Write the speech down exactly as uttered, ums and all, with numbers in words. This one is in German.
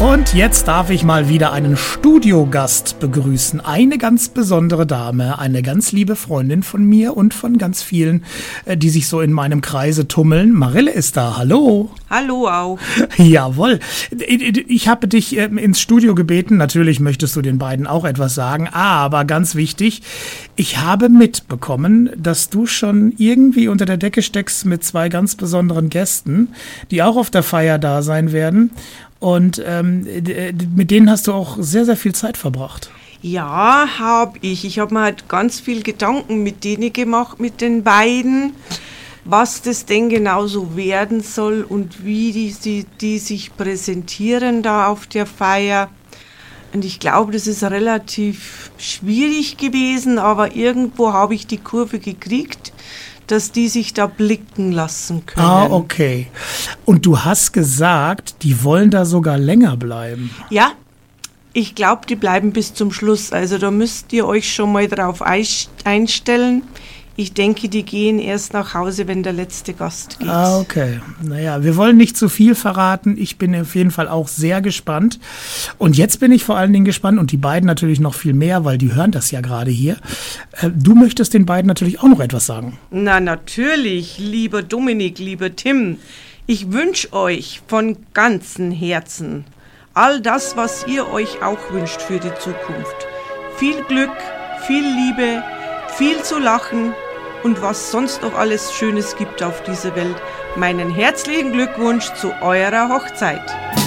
Und jetzt darf ich mal wieder einen Studiogast begrüßen. Eine ganz besondere Dame, eine ganz liebe Freundin von mir und von ganz vielen, die sich so in meinem Kreise tummeln. Marille ist da. Hallo. Hallo auch. Jawohl. Ich habe dich ins Studio gebeten. Natürlich möchtest du den beiden auch etwas sagen. Aber ganz wichtig, ich habe mitbekommen, dass du schon irgendwie unter der Decke steckst mit zwei ganz besonderen Gästen, die auch auf der Feier da sein werden. Und ähm, mit denen hast du auch sehr, sehr viel Zeit verbracht. Ja, habe ich. Ich habe mir halt ganz viel Gedanken mit denen gemacht, mit den beiden, was das denn genau so werden soll und wie die, die, die sich präsentieren da auf der Feier. Und ich glaube, das ist relativ schwierig gewesen, aber irgendwo habe ich die Kurve gekriegt, dass die sich da blicken lassen können. Ah, okay. Und du hast gesagt, die wollen da sogar länger bleiben. Ja, ich glaube, die bleiben bis zum Schluss. Also da müsst ihr euch schon mal drauf einstellen. Ich denke, die gehen erst nach Hause, wenn der letzte Gast geht. Ah, okay. Naja, wir wollen nicht zu viel verraten. Ich bin auf jeden Fall auch sehr gespannt. Und jetzt bin ich vor allen Dingen gespannt und die beiden natürlich noch viel mehr, weil die hören das ja gerade hier. Du möchtest den beiden natürlich auch noch etwas sagen. Na, natürlich, lieber Dominik, lieber Tim. Ich wünsche euch von ganzem Herzen all das, was ihr euch auch wünscht für die Zukunft. Viel Glück, viel Liebe, viel zu lachen und was sonst noch alles Schönes gibt auf dieser Welt. Meinen herzlichen Glückwunsch zu eurer Hochzeit.